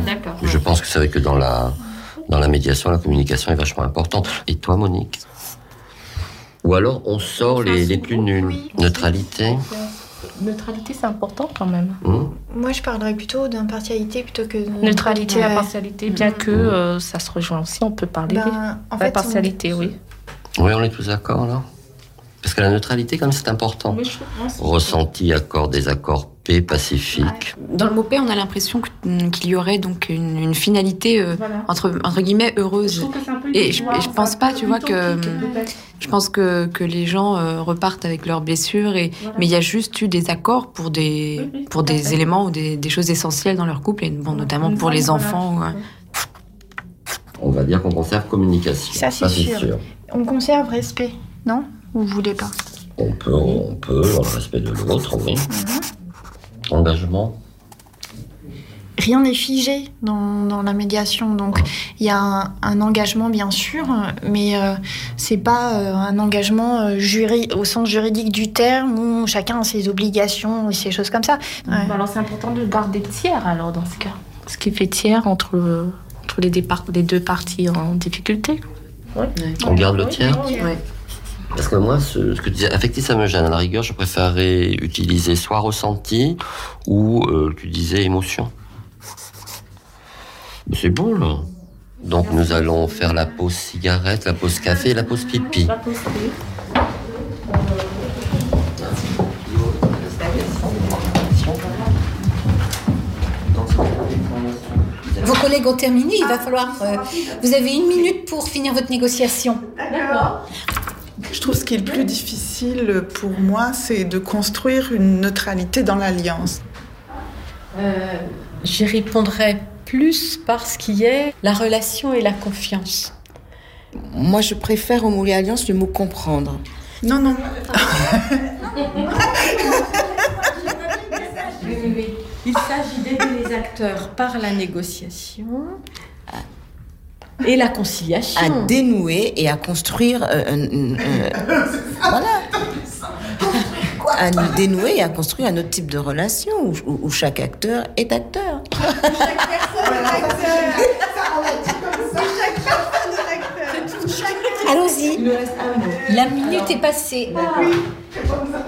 D'accord. Je pense que c'est vrai que dans la médiation, la communication est vachement importante. Et toi, Monique? Ou alors, on sort les plus nuls. Oui. Neutralité. Neutralité, c'est important quand même. Moi, je parlerais plutôt d'impartialité plutôt que de... Neutralité, Ouais. impartialité, bien que ça se rejoint aussi, on peut parler. En fait, impartialité, oui. Oui, on est tous d'accord, là? Parce que la neutralité, quand même, c'est important. Mais je pense Ressenti, accord, désaccord, paix, pacifique. Dans le mot paix, on a l'impression qu'il y aurait donc une finalité entre guillemets heureuse. Et je pense pas, tu vois, que je pense que les gens repartent avec leurs blessures mais il y a juste eu des accords pour des éléments ou des choses essentielles dans leur couple et notamment pour les enfants. On va dire qu'on conserve communication. Ça, c'est sûr. On conserve respect, non? Ou vous voulez pas? On peut, dans le respect de l'autre, oui. Engagement. Rien n'est figé dans la médiation, donc il y a un engagement bien sûr, mais c'est pas un engagement au sens juridique du terme où chacun a ses obligations et ces choses comme ça. Ouais. Alors c'est important de garder tiers alors dans ce cas. Ce qui fait tiers entre les deux parties en difficulté. Ouais. On garde le tiers. Oui. Parce que moi, ce que tu disais, affectif, ça me gêne. À la rigueur, je préférerais utiliser soit ressenti ou tu disais émotion. Mais c'est bon, là. Donc, nous allons faire la pause cigarette, la pause café et la pause pipi. La pause thé. Vos collègues ont terminé, il va falloir... vous avez 1 minute pour finir votre négociation. D'accord. Je trouve ce qui est le plus difficile pour moi, c'est de construire une neutralité dans l'alliance. J'y répondrai plus par ce qui est la relation et la confiance. Moi, je préfère au mot alliance le mot comprendre. Non. Il s'agit d'aider les acteurs par la négociation et la conciliation. À dénouer et à construire... voilà. À dénouer et à construire un autre type de relation où chaque acteur est acteur. Chaque personne est acteur. Ça, on l'a dit comme ça. Chaque personne est acteur. Allons-y. La minute est passée. Oui, c'est comme ça.